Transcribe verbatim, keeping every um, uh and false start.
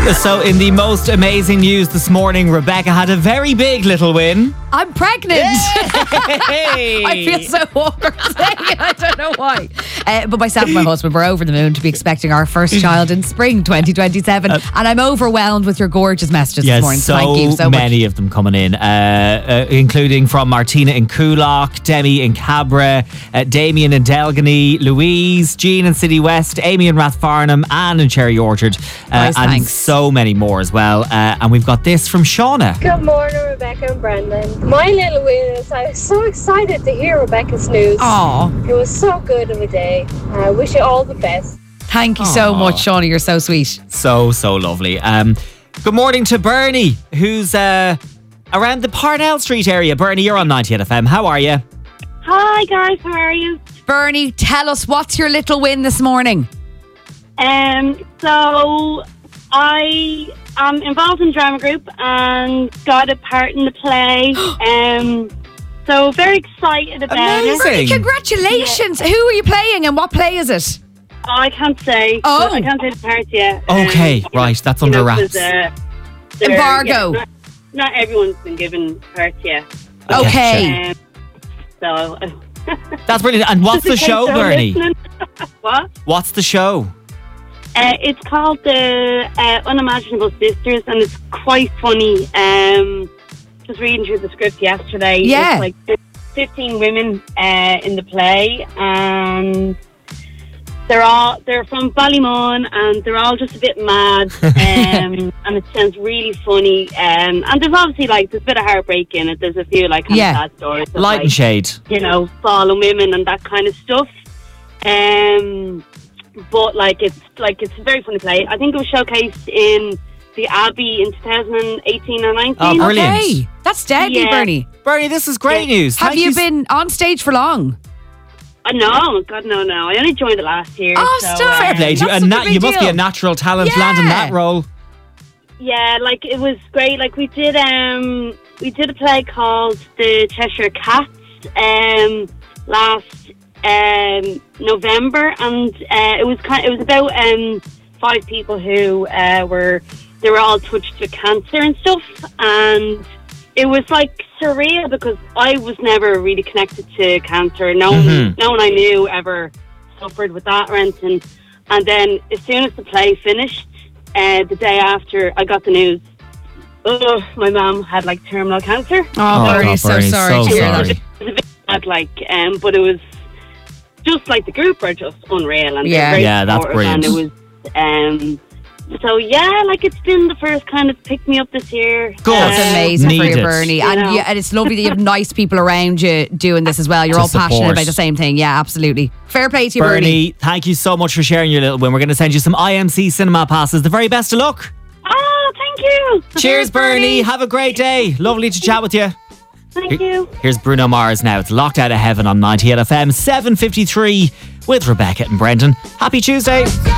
So in the most amazing news this morning, Rebecca had a very big little win. I'm pregnant. Hey. I feel so awkward saying it. I don't know why. Uh, but myself and my husband were over the moon to be expecting our first child in spring twenty twenty-seven. Uh, and I'm overwhelmed with your gorgeous messages yes, this morning. So Thank you so much. many of them coming in, uh, uh, including from Martina in Coolock, Demi in Cabra, uh, Damien in Delgany, Louise, Jean in City West, Amy in Rathfarnham, Anne in Cherry Orchard, uh, nice, and thanks. so many more as well. Uh, and we've got this from Shauna. Good morning, Rebecca and Brendan. My little win is I was so excited to hear Rebecca's news. Aww. It was so good of a day. I wish you all the best. Thank you so Aww. much, Shauna. You're so sweet. So, so lovely. Um, good morning to Bernie, who's uh, around the Parnell Street area. Bernie, you're on ninety-eight F M. How are you? Hi guys, how are you? Bernie, tell us, what's your little win this morning? Um, so I am involved in drama group and got a part in the play. um, so very excited about Amazing. it. Bernie, congratulations. Who are you playing and what play is it? Oh, I can't say. Oh. I can't say the part yet. Okay, Um, right, that's you under know, wraps. 'cause, uh, they're- Embargo. yeah, not, not everyone's been given parts yet. Okay. Um, so That's brilliant. And what's the just in show, case they're Bernie? listening. What? What's the show? Uh, it's called the uh, Unimaginable Sisters, and it's quite funny. Um, just reading through the script yesterday. Yeah. It's like fifteen women uh, in the play, and they're all they're from Ballymun, and they're all just a bit mad. Um, and it sounds really funny. Um, and there's obviously like there's a bit of heartbreak in it. There's a few like kind Yeah. of sad stories, of, Light like, and shade. you know, fallen women and that kind of stuff. Um, but like it's like it's a very funny play. I think it was showcased in the Abbey in two thousand eighteen or nineteen. Oh, brilliant. Okay. That's deadly, Yeah. Bernie. Bernie, this is great news. Have Thank you s- been on stage for long? Uh, no, God, no, no. I only joined it last year. Oh, so, stop. um, Fair play to you. That's And such a na- big you must be deal. a natural talent Yeah. landing that role. Yeah, like it was great. Like we did, um, we did a play called The Cheshire Cats um, last um, November, and uh, it was kind. It was about um, five people who uh, were they were all touched with cancer and stuff, and it was like surreal because I was never really connected to cancer. No one, Mhm. no one I knew ever suffered with that or anything. And then as soon as the play finished, uh, the day after, I got the news. Oh, my mum had like terminal cancer. Oh, Oh, Bernie, God, so Bernie, sorry so to hear sorry. that. It was a bit sad, like, um, but it was just like the group were just unreal, and Yeah. they're very Yeah, that's supportive, and brilliant. it was, um, so yeah, like it's been the first kind of pick me up this year. Good. That's Um, amazing for Needed. you, Bernie. You And, know. yeah, and it's lovely that you have nice people around you doing this as well. You're To all passionate support. about the same thing. Yeah, absolutely. Fair play to you, Bernie. Bernie, thank you so much for sharing your little win. We're going to send you some I M C cinema passes. The very best of luck. Oh, thank you. Cheers, Bernie. Have a great day. Lovely to chat with you. Thank you. Here's Bruno Mars now. It's Locked Out of Heaven on ninety-eight F M, seven fifty-three with Rebecca and Brendan. Happy Tuesday.